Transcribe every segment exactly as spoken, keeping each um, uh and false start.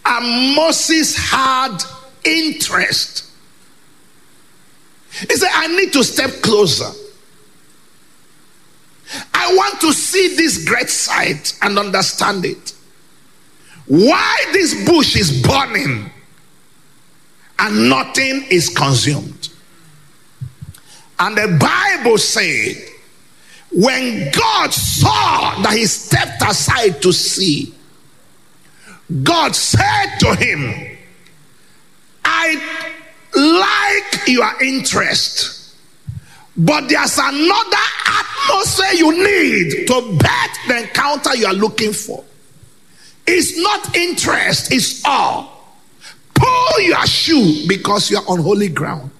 And Moses had interest. He said, I need to step closer. I want to see this great sight and understand it. Why this bush is burning and nothing is consumed. And the Bible said, when God saw that he stepped aside to see, God said to him, I like your interest, but there's another atmosphere you need to bet the encounter you are looking for. It's not interest, it's awe. Pull your shoe because you're on holy ground.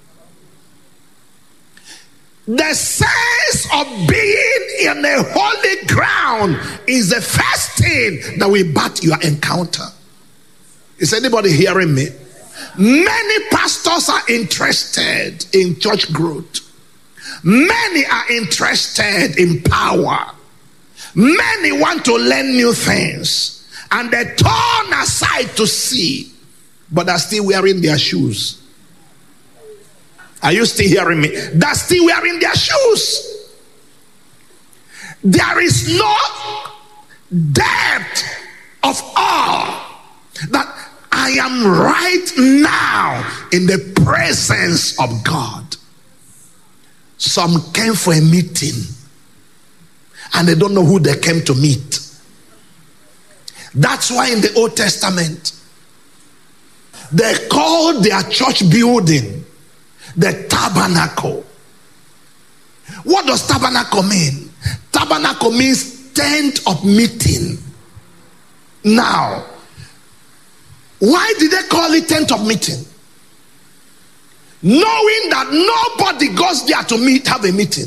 The sense of being in a holy ground is the first thing that will bat your encounter. Is anybody hearing me? Many pastors are interested in church growth. Many are interested in power. Many want to learn new things. And they turn aside to see, but are still wearing their shoes. Are you still hearing me? They're still wearing their shoes. There is no depth of awe that I am right now in the presence of God. Some came for a meeting and they don't know who they came to meet. That's why in the Old Testament they called their church building the tabernacle. What does tabernacle mean? Tabernacle means tent of meeting. Now, why did they call it tent of meeting? Knowing that nobody goes there to meet, have a meeting.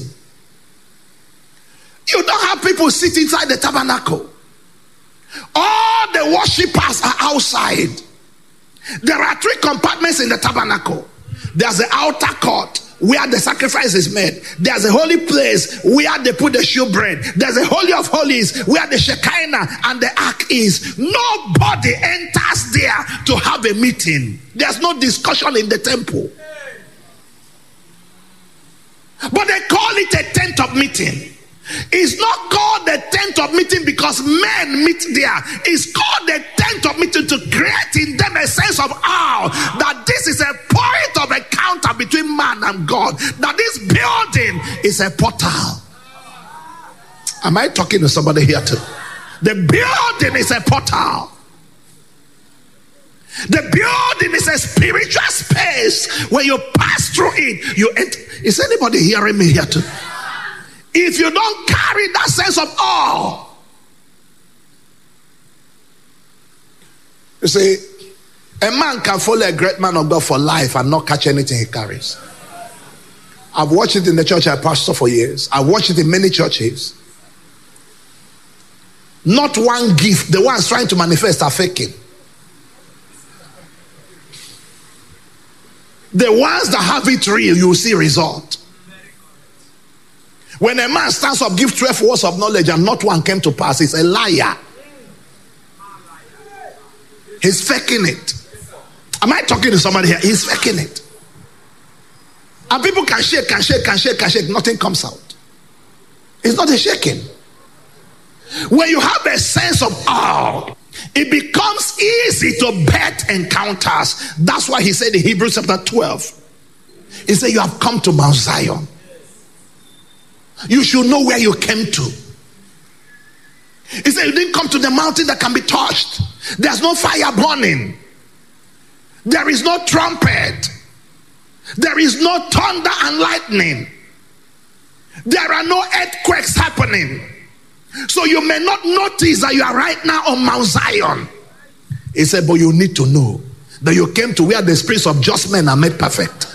You don't have people sit inside the tabernacle. All the worshippers are outside. There are three compartments in the tabernacle. There's the outer court where the sacrifice is made. There's a holy place where they put the shewbread. There's a holy of holies where the Shekinah and the ark is. Nobody enters there to have a meeting. There's no discussion in the temple. But they call it a tent of meeting. It's not called the tent of meeting because men meet there. It's called the tent of meeting to create in them a sense of awe that this is a point of encounter between man and God. That this building is a portal. Am I talking to somebody here too? The building is a portal. The building is a spiritual space where you pass through it. You enter. Is anybody hearing me here too? If you don't carry that sense of awe, you see, a man can follow a great man of God for life and not catch anything he carries. I've watched it in the church I pastor for years. I've watched it in many churches. Not one gift. The ones trying to manifest are faking. The ones that have it real, you will see result. When a man stands up, give twelve words of knowledge and not one came to pass, he's a liar. He's faking it. Am I talking to somebody here? He's faking it. And people can shake, can shake, can shake, can shake. Nothing comes out. It's not a shaking. When you have a sense of awe, it becomes easy to bet encounters. That's why he said in Hebrews chapter twelve, he said, you have come to Mount Zion. You should know where you came to. He said you didn't come to the mountain that can be touched. There's no fire burning. There is no trumpet. There is no thunder and lightning. There are no earthquakes happening. So you may not notice that you are right now on Mount Zion. He said, but you need to know that you came to where the spirits of just men are made perfect.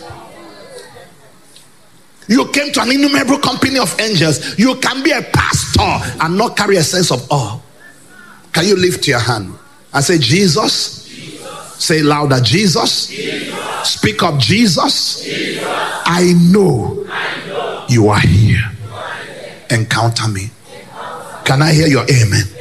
You came to an innumerable company of angels. You can be a pastor and not carry a sense of awe. Can you lift your hand and say, Jesus? Jesus. Say louder, Jesus. Jesus. Speak up, Jesus. Jesus. I know, I know you are here. You are here. Encounter me. Encounter. Can I hear your amen?